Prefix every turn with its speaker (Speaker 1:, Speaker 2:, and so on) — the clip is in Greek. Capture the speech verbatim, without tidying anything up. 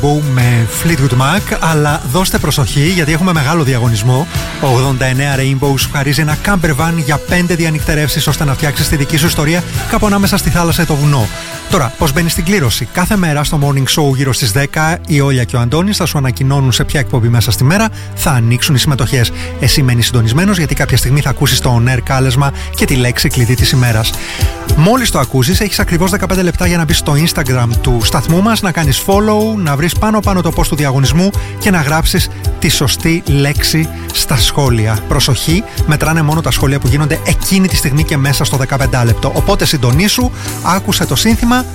Speaker 1: με Fleetwood Mac, αλλά δώστε προσοχή γιατί έχουμε μεγάλο διαγωνισμό. Ο ογδόντα εννέα Rainbow σου χαρίζει ένα camper van για πέντε διανυκτερεύσεις ώστε να φτιάξεις τη δική σου ιστορία κάπου ανάμεσα στη θάλασσα ή το βουνό. Τώρα, πώς μπαίνεις στην κλήρωση? Κάθε μέρα στο Morning Show γύρω στις δέκα η Όλια και ο Αντώνης θα σου ανακοινώνουν σε ποια εκπομπή μέσα στη μέρα θα ανοίξουν οι συμμετοχές. Εσύ μένεις συντονισμένος γιατί κάποια στιγμή θα ακούσεις το on-air κάλεσμα και τη λέξη κλειδί της ημέρας. Μόλις το ακούσεις, έχεις ακριβώς δεκαπέντε λεπτά για να μπεις στο Instagram του σταθμού μας, να κάνεις follow, να βρεις πάνω-πάνω το post του διαγωνισμού και να γράψεις τη σωστή λέξη στα σχόλια. Προσοχή, μετράνε μόνο τα σχόλια που γίνονται εκείνη τη στιγμή και μέσα στο δεκαπέντε λεπτό. Οπότε συντονίσου, άκουσε το σύνθημα